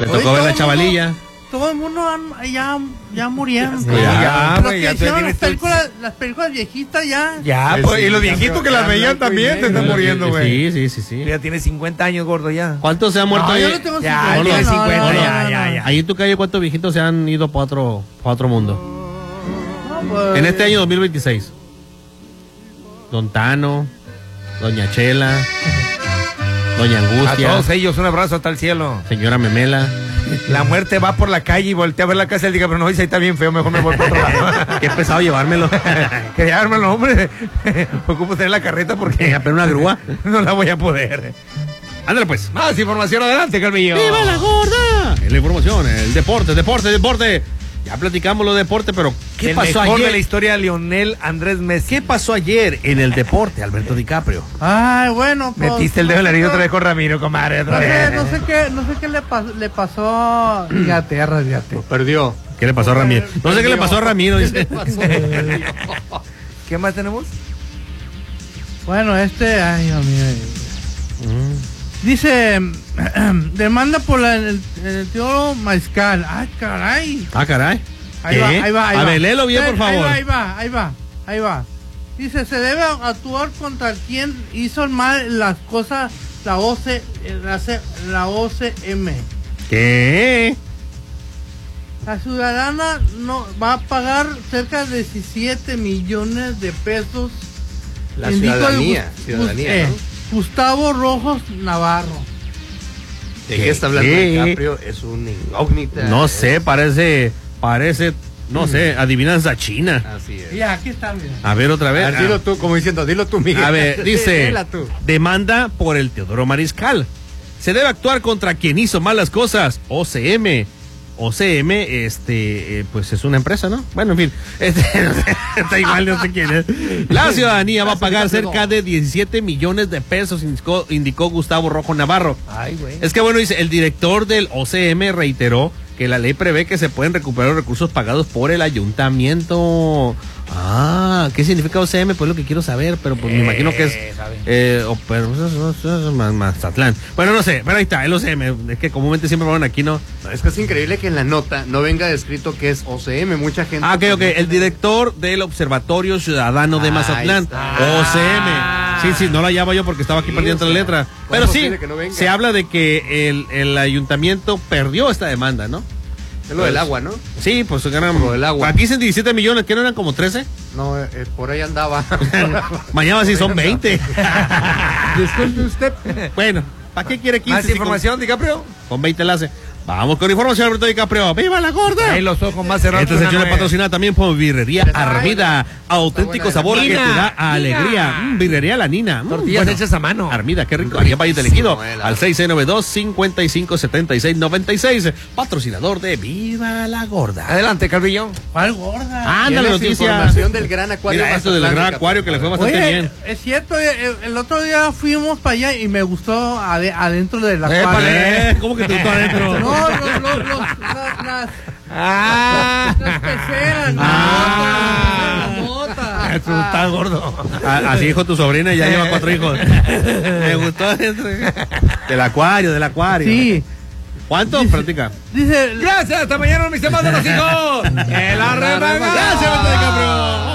Le tocó ver la chavalilla. Todo el mundo ya murieron. Sí, ya, Los que hicieron las películas viejitas ya. Ya, pues, y los viejitos que las veían también se están muriendo, güey. Sí. Ya tiene 50 años, gordo, ya. ¿Cuántos se han muerto ahí? Yo no tengo Ya, 50. tiene 50, ya. Ahí en tu calle, ¿cuántos viejitos se han ido para otro mundo? No, pues, En este año 2026. Don Tano, Doña Chela, Doña A Angustia, todos ellos, un abrazo hasta el cielo. Señora Memela. La muerte va por la calle y voltea a ver la casa y diga, pero no, dice, ahí está bien feo, mejor me voy para otro lado. Qué pesado llevármelo. Que llevármelo, hombre. Ocupo tener la carreta porque Pero una grúa. no la voy a poder. Ándale pues. Más información adelante, Calvillo. ¡Viva la gorda! En la información, el deporte. Ya platicamos lo de deporte, pero ¿qué El pasó mejor ayer? de la historia, Lionel Andrés Messi. ¿Qué pasó ayer en el deporte, Alberto DiCaprio? Ay, bueno, pues, Metiste el dedo en la herida otra vez con Ramiro, comadre, otra vez. No sé qué le pasó a Inglaterra, fíjate. Perdió. ¿Qué le pasó a Ramiro? No sé qué le pasó a Ramiro, dice. ¿Qué más tenemos? Bueno, ay, Dios mío. Dice, demanda por el Teodoro Mariscal. Ay, caray. Ah, caray. Ahí va. A ver, léelo bien, por favor. Ahí va. Dice, se debe actuar contra quien hizo mal las cosas, la OCM. ¿Qué? La ciudadana no va a pagar cerca de 17 millones de pesos. La Indicó ciudadanía, ¿no? Gustavo Rojos Navarro. ¿De qué está hablando DiCaprio? Es una incógnita. No sé, parece, no sé, adivinanza china. Así es. Ya, aquí está, mira. A ver, otra vez. Dilo tú, como diciendo, dilo tú, Miguel. A ver, dice, Dila tú. demanda por el Teodoro Mariscal. Se debe actuar contra quien hizo malas cosas. OCM, pues es una empresa, ¿no? Bueno, en fin, está igual, no sé quién es. La ciudadanía va a pagar cerca de 17 millones de pesos, indicó Gustavo Rojo Navarro. Ay, güey. Es que bueno, dice, el director del OCM reiteró que la ley prevé que se pueden recuperar los recursos pagados por el ayuntamiento. Ah, ¿qué significa OCM? Pues lo que quiero saber, pero pues me imagino que es Mazatlán. Bueno, no sé, pero ahí está, el OCM, es que comúnmente siempre ponen aquí, ¿no? Es que es increíble que en la nota no venga descrito que es OCM, mucha gente... Ah, ok, el director del Observatorio Ciudadano de Mazatlán, OCM. Sí, no la hallaba yo porque estaba aquí perdiendo la letra. Pero sí, no se habla de que el ayuntamiento perdió esta demanda, ¿no? Es lo del agua, ¿no? Sí, pues eran, Por el agua. aquí dicen 17 millones, ¿que no eran como 13? No, por ahí andaba. Mañana sí son 20. Disculpe usted. Bueno, ¿para qué quiere 15? ¿Más información, DiCaprio? Con 20 la hace. Vamos con información, Alberto DiCaprio. ¡Viva la gorda! Ahí los ojos más cerrados. Esta sección es patrocinada también por Birrería Armida. Auténtico sabor que te da alegría. Birrería La Nina. Tortillas hechas a mano. Armida, qué rico. Haría Valle del Ejido. Al 6692-557696. Patrocinador de Viva la Gorda. Adelante, Calvillo. ¿Cuál gorda? Ándale, Tienes noticias. información del gran acuario. Mira, esto del Mazatlán, gran acuario que le fue bastante Oye, bien. es cierto, el otro día fuimos para allá y me gustó adentro del acuario. ¿Cómo que te gustó adentro? No, las peceras, la mota. Tú estás gordo. Así dijo tu sobrina y ya lleva 4 hijos. Me gustó adentro. Del acuario. Sí. ¿Cuánto? Práctica. Dice, Gracias, hasta mañana, mis amados hijos. El arremangado. Gracias, Alberto DiCaprio.